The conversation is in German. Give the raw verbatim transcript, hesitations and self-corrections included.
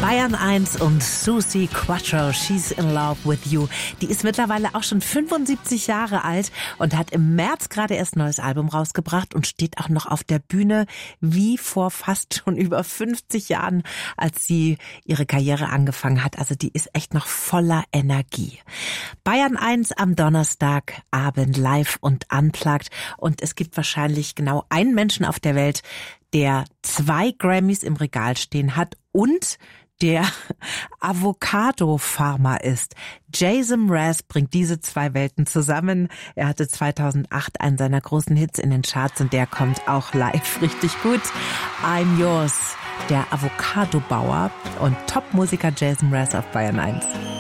Bayern eins und Suzi Quatro, She's in Love with You. Die ist mittlerweile auch schon fünfundsiebzig Jahre alt und hat im März gerade erst ein neues Album rausgebracht und steht auch noch auf der Bühne wie vor fast schon über fünfzig Jahren, als sie ihre Karriere angefangen hat. Also die ist echt noch voller Energie. Bayern eins am Donnerstagabend live und unplugged. Und es gibt wahrscheinlich genau einen Menschen auf der Welt, der zwei Grammys im Regal stehen hat und der Avocado-Farmer ist. Jason Mraz bringt diese zwei Welten zusammen. Er hatte zweitausendacht einen seiner großen Hits in den Charts und der kommt auch live richtig gut. I'm Yours, der Avocado-Bauer und Top-Musiker Jason Mraz auf Bayern eins.